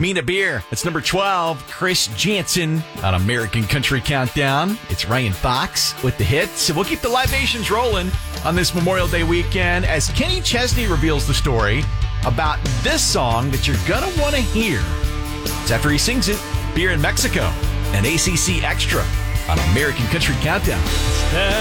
Mina Beer. It's number 12. Chris Jansen on American Country Countdown. It's Ryan Fox with the hits. And we'll keep the libations rolling on this Memorial Day weekend as Kenny Chesney reveals the story about this song that you're going to want to hear. It's after he sings it, Beer in Mexico, and ACC Extra on American Country Countdown.